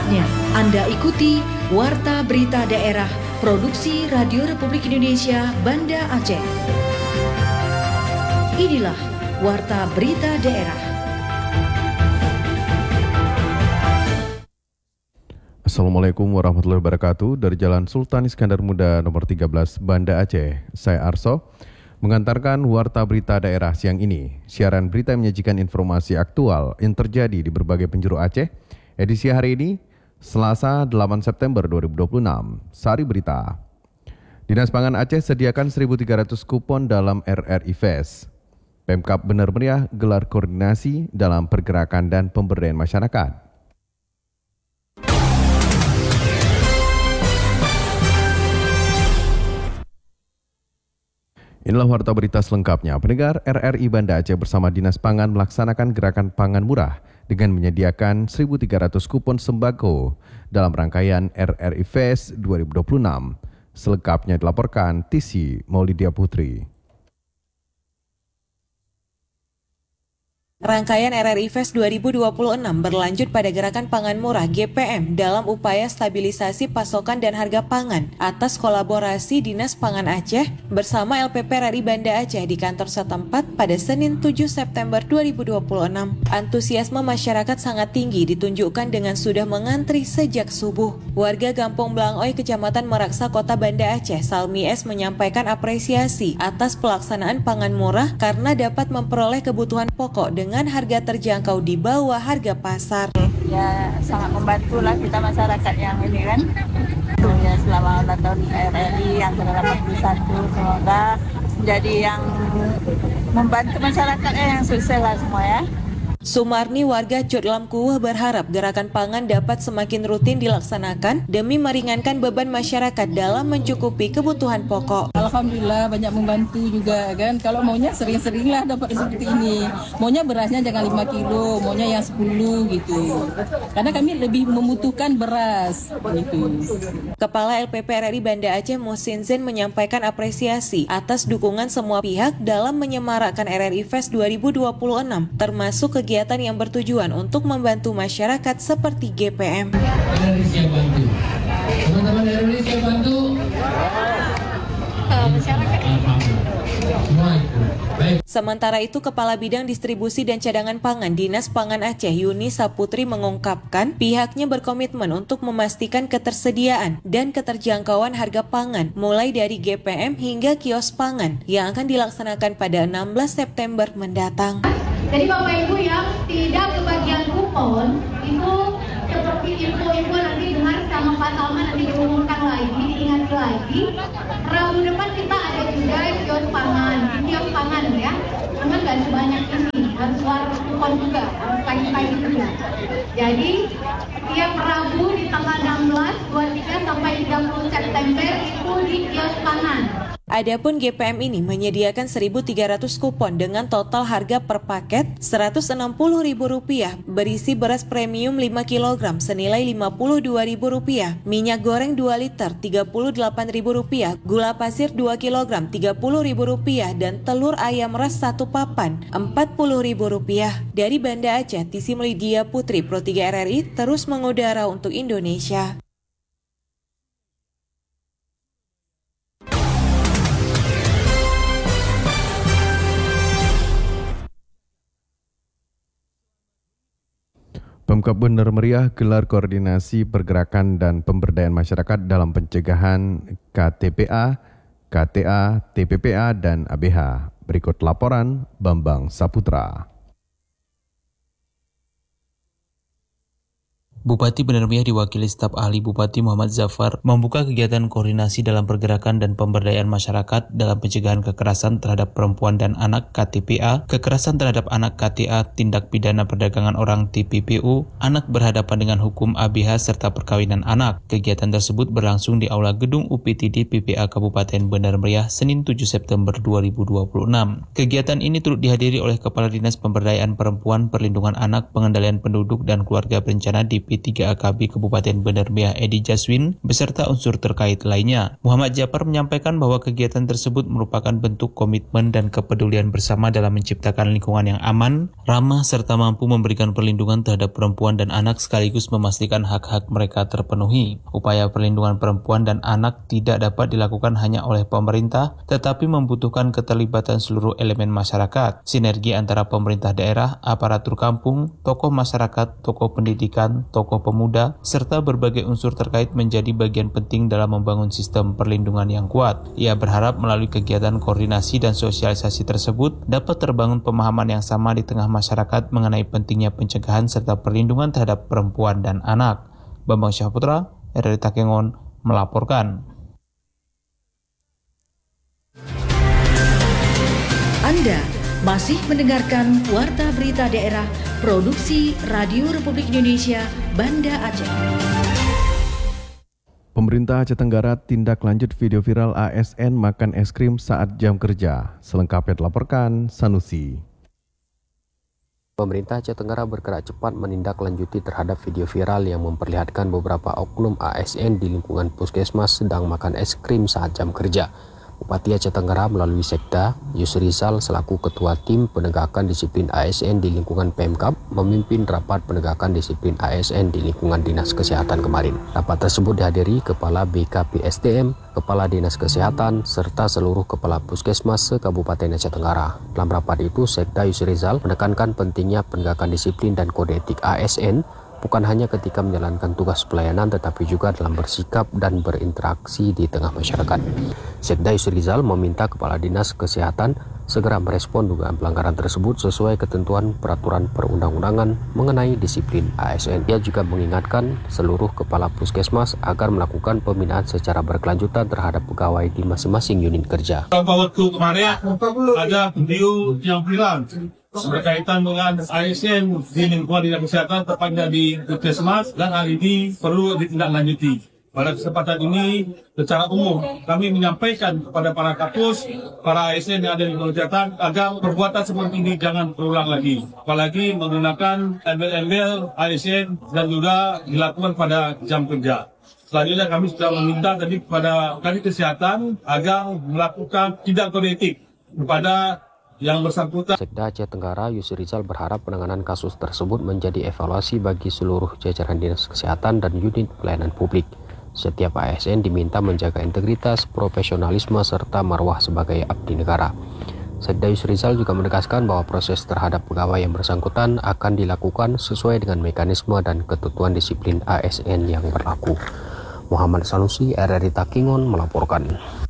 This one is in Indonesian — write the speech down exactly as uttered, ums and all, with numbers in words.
Saatnya Anda ikuti Warta Berita Daerah Produksi Radio Republik Indonesia Banda Aceh. Inilah Warta Berita Daerah. Assalamualaikum warahmatullahi wabarakatuh. Dari Jalan Sultan Iskandar Muda nomor tiga belas Banda Aceh, saya Arso mengantarkan Warta Berita Daerah siang ini. Siaran berita yang menyajikan informasi aktual yang terjadi di berbagai penjuru Aceh. Edisi hari ini, Selasa delapan September dua ribu dua puluh enam. Sari Berita. Dinas Pangan Aceh sediakan seribu tiga ratus kupon dalam R R I Fest. Pemkab Bener Meriah gelar koordinasi dalam pergerakan dan pemberdayaan masyarakat. Inilah Warta Berita selengkapnya. Pendengar, R R I Banda Aceh bersama Dinas Pangan melaksanakan gerakan pangan murah dengan menyediakan seribu tiga ratus kupon sembako dalam rangkaian R R I Fest dua ribu dua puluh enam. Selengkapnya dilaporkan Tisi Maulidia Putri. Rangkaian R R I Fest dua ribu dua puluh enam berlanjut pada gerakan pangan murah G P M dalam upaya stabilisasi pasokan dan harga pangan atas kolaborasi Dinas Pangan Aceh bersama L P P R R I Banda Aceh di kantor setempat pada Senin tujuh September dua ribu dua puluh enam. Antusiasme masyarakat sangat tinggi ditunjukkan dengan sudah mengantri sejak subuh. Warga Kampung Belangoy, Kecamatan Meraksa, Kota Banda Aceh, Salmi S menyampaikan apresiasi atas pelaksanaan pangan murah karena dapat memperoleh kebutuhan pokok dengan dengan harga terjangkau di bawah harga pasar. Ya, sangat membantu lah kita masyarakat yang ini kan. Ya, selama ulang tahun R R I yang ke delapan puluh satu, semoga menjadi yang membantu masyarakatnya yang sukses lah semua ya. Sumarni, warga Cot Lamkuh, berharap gerakan pangan dapat semakin rutin dilaksanakan demi meringankan beban masyarakat dalam mencukupi kebutuhan pokok. Alhamdulillah banyak membantu juga kan. Kalau maunya sering-seringlah dapat seperti ini. Maunya berasnya jangan lima kilo, maunya yang sepuluh gitu. Karena kami lebih membutuhkan beras gitu. Kepala L P P R R I Banda Aceh Muhsin Zain menyampaikan apresiasi atas dukungan semua pihak dalam menyemarakkan R R I Fest dua ribu dua puluh enam, termasuk kegiatan kegiatan yang bertujuan untuk membantu masyarakat seperti G P M. R R I siap bantu. Teman-teman R R I siap bantu. Uh, masyarakat. Sementara itu, Kepala Bidang Distribusi dan Cadangan Pangan Dinas Pangan Aceh Yuni Saputri mengungkapkan pihaknya berkomitmen untuk memastikan ketersediaan dan keterjangkauan harga pangan mulai dari G P M hingga kios pangan yang akan dilaksanakan pada enam belas September mendatang. Jadi Bapak Ibu yang tidak kebagian kupon itu seperti info-info nanti dengar sama Pak Salman nanti diumumkan lagi, diingat lagi. Rabu depan kita ada juga kios pangan, kios pangan ya. Memang nggak sebanyak ini, harus keluar kupon juga, harus pagi-pagi juga. Jadi tiap Rabu di tanggal enam belas, dua puluh tiga sampai tiga puluh September itu di kios pangan. Adapun G P M ini menyediakan seribu tiga ratus kupon dengan total harga per paket seratus enam puluh ribu rupiah, berisi beras premium lima kilogram senilai lima puluh dua ribu rupiah, minyak goreng dua liter tiga puluh delapan ribu rupiah, gula pasir dua kilogram tiga puluh ribu rupiah, dan telur ayam ras satu papan empat puluh ribu rupiah. Dari Banda Aceh, Tisi Maulidia Putri, Pro tiga R R I, terus mengudara untuk Indonesia. Pemkab Bener Meriah gelar koordinasi pergerakan dan pemberdayaan masyarakat dalam pencegahan K T P A, K T A, T P P A, dan A B H. Berikut laporan Bambang Saputra. Bupati Bener Meriah diwakili staf ahli Bupati Muhammad Zafar membuka kegiatan koordinasi dalam pergerakan dan pemberdayaan masyarakat dalam pencegahan kekerasan terhadap perempuan dan anak K T P A, kekerasan terhadap anak K T A, tindak pidana perdagangan orang T P P U, anak berhadapan dengan hukum A B H, serta perkawinan anak. Kegiatan tersebut berlangsung di Aula Gedung U P T D P P A Kabupaten Bener Meriah Senin tujuh September dua ribu dua puluh enam. Kegiatan ini turut dihadiri oleh Kepala Dinas Pemberdayaan Perempuan, Perlindungan Anak, Pengendalian Penduduk dan Keluarga Berencana di P P tiga A K B Kabupaten Bandar Meriah Edi Jaswin beserta unsur terkait lainnya. Muhammad Jafar menyampaikan bahwa kegiatan tersebut merupakan bentuk komitmen dan kepedulian bersama dalam menciptakan lingkungan yang aman, ramah, serta mampu memberikan perlindungan terhadap perempuan dan anak sekaligus memastikan hak-hak mereka terpenuhi. Upaya perlindungan perempuan dan anak tidak dapat dilakukan hanya oleh pemerintah, tetapi membutuhkan keterlibatan seluruh elemen masyarakat, sinergi antara pemerintah daerah, aparatur kampung, tokoh masyarakat, tokoh pendidikan, tokoh pemuda, serta berbagai unsur terkait menjadi bagian penting dalam membangun sistem perlindungan yang kuat. Ia berharap melalui kegiatan koordinasi dan sosialisasi tersebut dapat terbangun pemahaman yang sama di tengah masyarakat mengenai pentingnya pencegahan serta perlindungan terhadap perempuan dan anak. Bambang Syahputra, R R I Takengon, melaporkan. Anda masih mendengarkan Warta Berita Daerah Produksi Radio Republik Indonesia Banda Aceh. Pemerintah Aceh Tenggara tindak lanjut video viral A S N makan es krim saat jam kerja. Selengkapnya dilaporkan Sanusi. Pemerintah Aceh Tenggara bergerak cepat menindaklanjuti terhadap video viral yang memperlihatkan beberapa oknum A S N di lingkungan puskesmas sedang makan es krim saat jam kerja. Bupati Aceh Tenggara melalui Sekda, Yusrizal selaku Ketua Tim Penegakan Disiplin A S N di lingkungan Pemkab memimpin rapat penegakan disiplin A S N di lingkungan Dinas Kesehatan kemarin. Rapat tersebut dihadiri Kepala B K P S D M, Kepala Dinas Kesehatan, serta seluruh Kepala Puskesmas se-Kabupaten Aceh Tenggara. Dalam rapat itu, Sekda Yusrizal menekankan pentingnya penegakan disiplin dan kode etik A S N bukan hanya ketika menjalankan tugas pelayanan tetapi juga dalam bersikap dan berinteraksi di tengah masyarakat. Sekda Yusrizal meminta Kepala Dinas Kesehatan segera merespon dugaan pelanggaran tersebut sesuai ketentuan peraturan perundang-undangan mengenai disiplin A S N. Ia juga mengingatkan seluruh Kepala Puskesmas agar melakukan pembinaan secara berkelanjutan terhadap pegawai di masing-masing unit kerja. Beberapa waktu kemarin ada video yang viral berkaitan dengan A S N di lingkungan Dinas Kesehatan tepatnya di Puskesmas, dan hal ini perlu ditindaklanjuti. Pada kesempatan ini, secara umum kami menyampaikan kepada para kapus, para A S N yang ada di lingkungan kesehatan agar perbuatan seperti ini jangan berulang lagi. Apalagi menggunakan embel-embel A S N dan juga dilakukan pada jam kerja. Selanjutnya kami sudah meminta tadi kepada Kadis Kesehatan agar melakukan tindak kode etik kepada yang bersangkutan. Sekda Aceh Tenggara Yusrizal berharap penanganan kasus tersebut menjadi evaluasi bagi seluruh jajaran Dinas Kesehatan dan unit pelayanan publik. Setiap A S N diminta menjaga integritas, profesionalisme, serta marwah sebagai abdi negara. Sekda Yusrizal juga menegaskan bahwa proses terhadap pegawai yang bersangkutan akan dilakukan sesuai dengan mekanisme dan ketentuan disiplin A S N yang berlaku. Muhammad Sanusi, R R I Takengon melaporkan.